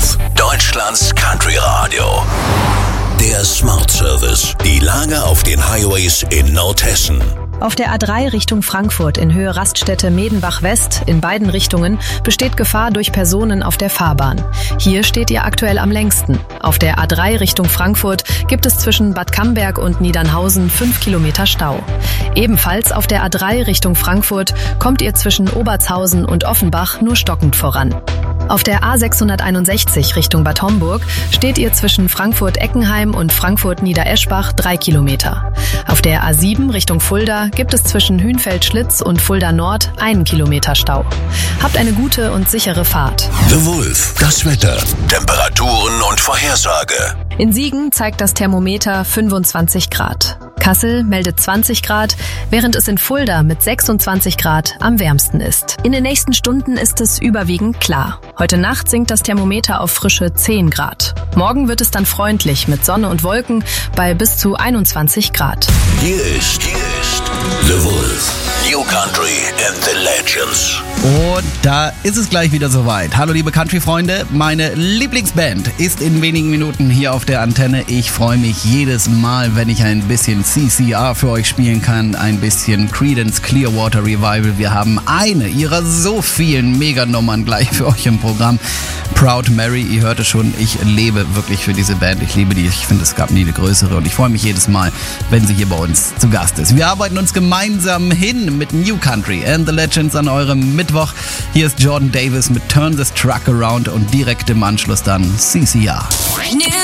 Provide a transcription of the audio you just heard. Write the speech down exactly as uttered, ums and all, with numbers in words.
Wolf, Deutschlands Country Radio. Der Smart Service. Die Lage auf den Highways in Nordhessen. Auf der A drei Richtung Frankfurt in Höhe Raststätte Medenbach West in beiden Richtungen besteht Gefahr durch Personen auf der Fahrbahn. Hier steht ihr aktuell am längsten. Auf der A drei Richtung Frankfurt gibt es zwischen Bad Camberg und Niedernhausen fünf Kilometer Stau. Ebenfalls auf der A drei Richtung Frankfurt kommt ihr zwischen Obertshausen und Offenbach nur stockend voran. Auf der A sechshunderteinundsechzig Richtung Bad Homburg steht ihr zwischen Frankfurt-Eckenheim und Frankfurt-Niedereschbach drei Kilometer. Auf der A sieben Richtung Fulda gibt es zwischen Hünfeld-Schlitz und Fulda Nord einen Kilometer Stau. Habt eine gute und sichere Fahrt. The Wolf, das Wetter, Temperaturen und Vorhersage. In Siegen zeigt das Thermometer fünfundzwanzig Grad. Kassel meldet zwanzig Grad, während es in Fulda mit sechsundzwanzig Grad am wärmsten ist. In den nächsten Stunden ist es überwiegend klar. Heute Nacht sinkt das Thermometer auf frische zehn Grad. Morgen wird es dann freundlich mit Sonne und Wolken bei bis zu einundzwanzig Grad. Hier ist, hier ist The Wolf. New Country and the Legends. Und da ist es gleich wieder soweit. Hallo liebe Country-Freunde, meine Lieblingsband ist in wenigen Minuten hier auf der Antenne. Ich freue mich jedes Mal, wenn ich ein bisschen C C R für euch spielen kann, ein bisschen Creedence Clearwater Revival. Wir haben eine ihrer so vielen Meganummern gleich für euch im Programm. Proud Mary, ihr hört es schon, ich lebe wirklich für diese Band. Ich liebe die, ich finde, es gab nie eine größere und ich freue mich jedes Mal, wenn sie hier bei uns zu Gast ist. Wir arbeiten uns gemeinsam hin mit New Country and the Legends an eurem Mittwoch. Hier ist Jordan Davis mit Turn This Truck Around und direkt im Anschluss dann C C R.